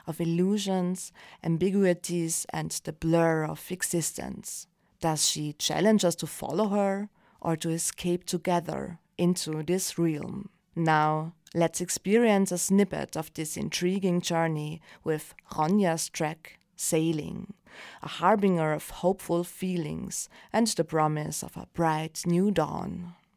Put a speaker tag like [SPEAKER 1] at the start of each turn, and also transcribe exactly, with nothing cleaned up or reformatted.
[SPEAKER 1] of illusions, ambiguities, and the blur of existence. Does she challenge us to follow her or to escape together into this realm? Now, let's experience a snippet of this intriguing journey with Ronja's track, Sailing, a harbinger of hopeful feelings and the promise of a bright new dawn.